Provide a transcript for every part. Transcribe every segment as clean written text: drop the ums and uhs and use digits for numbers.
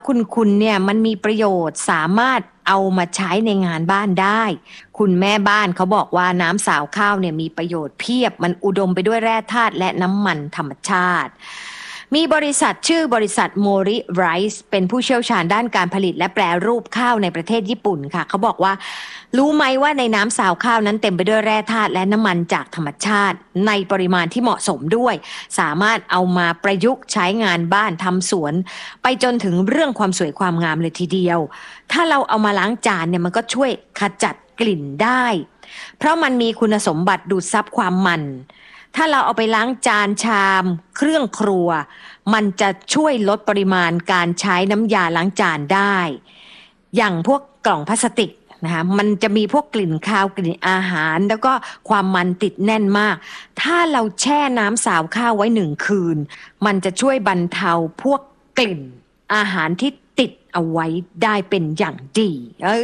คุณเนี่ยมันมีประโยชน์สามารถเอามาใช้ในงานบ้านได้คุณแม่บ้านเขาบอกว่าน้ำสาวข้าวเนี่ยมีประโยชน์เพียบมันอุดมไปด้วยแร่ธาตุและน้ำมันธรรมชาติมีบริษัทชื่อบริษัทโมริไรซ์เป็นผู้เชี่ยวชาญด้านการผลิตและแปรรูปข้าวในประเทศญี่ปุ่นค่ะเขาบอกว่ารู้ไหมว่าในน้ำสาวข้าวนั้นเต็มไปด้วยแร่ธาตุและน้ำมันจากธรรมชาติในปริมาณที่เหมาะสมด้วยสามารถเอามาประยุกต์ใช้งานบ้านทำสวนไปจนถึงเรื่องความสวยความงามเลยทีเดียวถ้าเราเอามาล้างจานเนี่ยมันก็ช่วยขจัดกลิ่นได้เพราะมันมีคุณสมบัติดูดซับความมันถ้าเราเอาไปล้างจานชามเครื่องครัวมันจะช่วยลดปริมาณการใช้น้ำยาล้างจานได้อย่างพวกกล่องพลาสติกนะคะมันจะมีพวกกลิ่นคาวกลิ่นอาหารแล้วก็ความมันติดแน่นมากถ้าเราแช่น้ำสาวข้าวไว้1 คืนมันจะช่วยบรรเทาพวกกลิ่นอาหารที่ติดเอาไว้ได้เป็นอย่างดี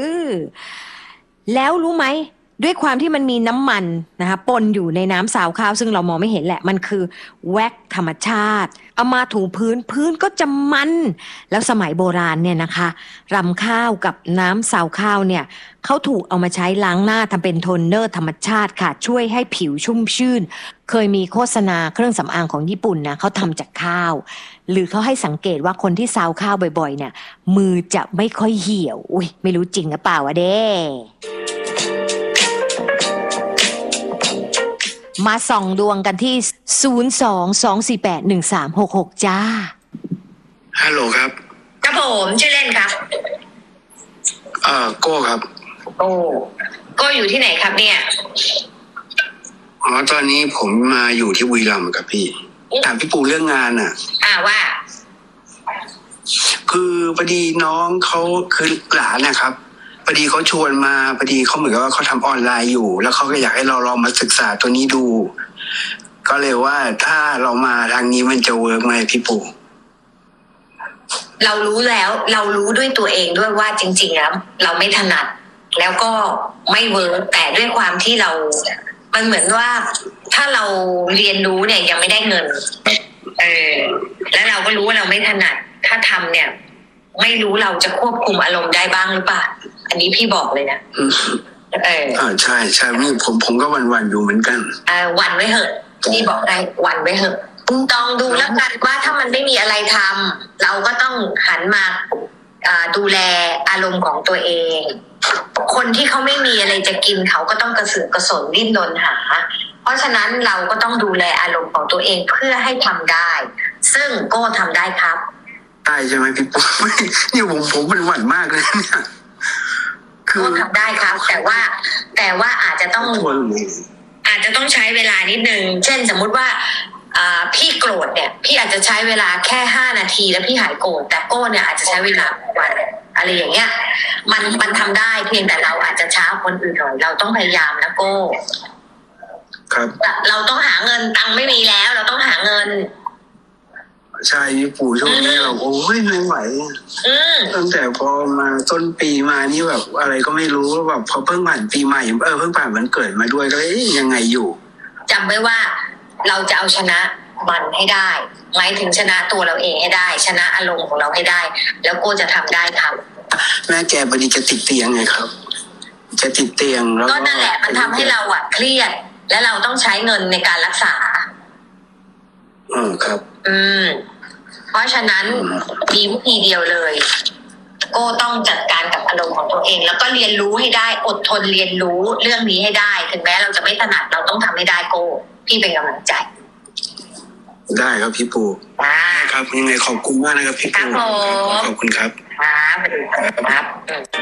แล้วรู้ไหมด้วยความที่มันมีน้ำมันนะคะปนอยู่ในน้ำสาวข้าวซึ่งเรามองไม่เห็นแหละมันคือแว็กธรรมชาติเอามาถูพื้นก็จะมันแล้วสมัยโบราณเนี่ยนะคะรำข้าวกับน้ำสาวข้าวเนี่ยเขาถูกเอามาใช้ล้างหน้าทำเป็นโทนเนอร์ธรรมชาติค่ะช่วยให้ผิวชุ่มชื่นเคยมีโฆษณาเครื่องสำอางของญี่ปุ่นนะเขาทำจากข้าวหรือเขาให้สังเกตว่าคนที่ซาวข้าวบ่อยๆเนี่ยมือจะไม่ค่อยเหี่ยวอุ้ยไม่รู้จริงหรือเปล่าวะเด้มาส่องดวงกันที่02-248-1366จ้าฮัลโหลครับครับผมชื่อเล่นครับโก้ครับโก้อยู่ที่ไหนครับเนี่ยตอนนี้ผมมาอยู่ที่บุรีรัมย์ครับพี่ถามพี่ปูเรื่องงานว่าคือพอดีน้องเขาคือหลานนะครับพอดีเขาชวนมาพอดีเขาเหมือนกับว่าเขาทำออนไลน์อยู่แล้วเขาก็อยากให้เราลองมาศึกษาตัวนี้ดูก็เลยว่าถ้าเรามาทางนี้มันจะเวิร์กไหมพี่ปูเรารู้แล้วเรารู้ด้วยตัวเองด้วยว่าจริงๆแล้วเราไม่ถนัดแล้วก็ไม่เวิร์กแต่ด้วยความที่เรามันเหมือนว่าถ้าเราเรียนรู้เนี่ยยังไม่ได้เงินแล้วเราก็รู้ว่าเราไม่ถนัดถ้าทำเนี่ยไม่รู้เราจะควบคุมอารมณ์ได้บ้างหรือเปล่าอันนี้พี่บอกเลยนะใช่ใช่ผมก็วันอยู่เหมือนกันวันไว้เหอะพี่บอกให้วันไว้เหอะต้องดูแล้วกันว่าถ้ามันไม่มีอะไรทำเราก็ต้องหันมาดูแลอารมณ์ของตัวเองคนที่เขาไม่มีอะไรจะกินเขาก็ต้องกระสือกระสนดิ้นรนหาเพราะฉะนั้นเราก็ต้องดูแลอารมณ์ของตัวเองเพื่อให้ทำได้ซึ่งโก้ทำได้ครับได้ใช่ไหมพี่ปุ๊นี่ผมเป็นหวั่นมากเลยเนี่ยคือทำได้ครับแต่ว่าอาจจะต้องใช้เวลานิดนึงเช่นสมมุติว่าพี่โกรธเนี่ยพี่อาจจะใช้เวลาแค่5 นาทีแล้วพี่หายโกรธแต่โก้เนี่ยอาจจะใช้เวลาวันอะไรอย่างเงี้ยมันทำได้เพียงแต่เราอาจจะช้าคนอื่นหน่อยเราต้องพยายามนะโก้ครับเราต้องหาเงินตังค์ไม่มีแล้วเราต้องหาเงินใช่พี่ปู่ช่วงนี้เราโอ้ยไม่ไหวตั้งแต่พอมาต้นปีมานี่แบบอะไรก็ไม่รู้แบบพอเพิ่งผ่านปีใหม่เพิ่งผ่านวันเกิดมาด้วยก็ยังไงอยู่จำไว้ว่าเราจะเอาชนะมันให้ได้หมายถึงชนะตัวเราเองให้ได้ชนะอารมณ์ของเราให้ได้แล้วโก้จะทำได้ครับแม่แกพอดีจะติดเตียงไงครับจะติดเตียงแล้วก็นั่นแหละมันทำให้เราเครียดและเราต้องใช้เงินในการรักษาครับเพราะฉะนั้นมีวิธีเดียวเลยโก้ต้องจัดการกับอารมณ์ของตัวเองแล้วก็เรียนรู้ให้ได้อดทนเรียนรู้เรื่องนี้ให้ได้ถึงแม้เราจะไม่ถนัดเราต้องทำให้ได้โก้พี่เป็นกำลังใจได้ครับพี่ปูครับยังไงขอบคุณมากนะครับพี่ปูขอบคุณครับครับ